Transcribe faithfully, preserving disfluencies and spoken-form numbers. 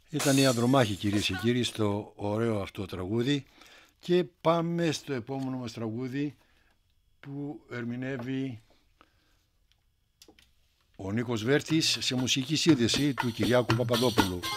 Ήταν η Ανδρομάχη, κυρίες και κύριοι, στο ωραίο αυτό τραγούδι, και πάμε στο επόμενο μας τραγούδι που ερμηνεύει ο Νίκος Βέρτης σε μουσική σύνδεση του Κυριάκου Παπαδόπουλου.